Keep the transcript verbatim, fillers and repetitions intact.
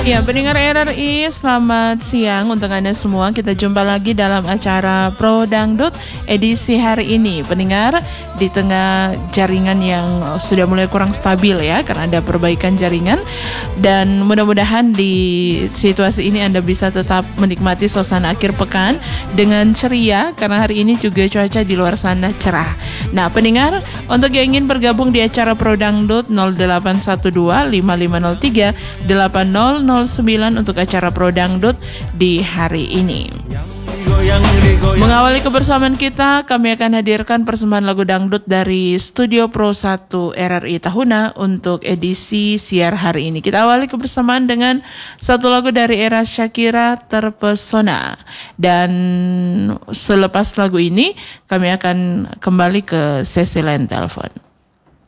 Ya, pendengar R R I, selamat siang untuk Anda semua. Kita jumpa lagi dalam acara Pro Dangdut edisi hari ini. Pendengar, di tengah jaringan yang sudah mulai kurang stabil ya, karena ada perbaikan jaringan. Dan mudah-mudahan di situasi ini Anda bisa tetap menikmati suasana akhir pekan dengan ceria, karena hari ini juga cuaca di luar sana cerah. Nah, pendengar, untuk yang ingin bergabung di acara Pro Dangdut nol delapan satu dua lima lima nol tiga delapan nol nol sembilan untuk acara Pro Dangdut di hari ini. Mengawali kebersamaan kita, kami akan hadirkan persembahan lagu dangdut dari Studio Pro satu R R I Tahuna untuk edisi siar hari ini. Kita awali kebersamaan dengan satu lagu dari era Shakira, Terpesona. Dan selepas lagu ini, kami akan kembali ke sesi lain telepon.